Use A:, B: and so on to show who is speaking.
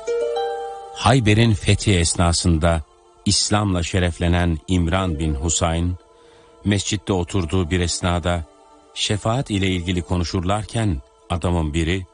A: Hayber'in fethi esnasında İslam'la şereflenen İmran bin Husayn, mescitte oturduğu bir esnada şefaat ile ilgili konuşurlarken adamın biri,